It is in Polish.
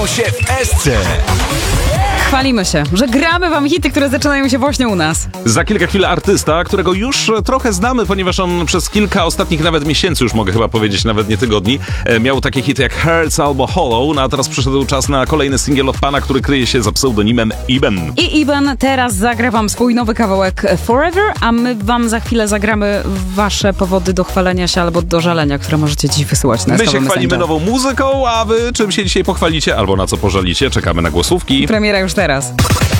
się w Esce. Chwalimy się, że gramy wam hity, które zaczynają się właśnie u nas. Za kilka chwil artysta, którego już trochę znamy, ponieważ on przez kilka ostatnich nawet miesięcy, już mogę chyba powiedzieć, nawet nie tygodni, miał takie hity jak Hurts albo Hollow, no a teraz przyszedł czas na kolejny singiel od pana, który kryje się za pseudonimem Iben. I Iben teraz zagra wam swój nowy kawałek Forever, a my wam za chwilę zagramy wasze powody do chwalenia się albo do żalenia, które możecie dziś wysyłać na My się SK chwalimy Messenger. nową muzyką, a wy czym się dzisiaj pochwalicie albo na co pożalicie? Czekamy na głosówki. Premiera już teraz.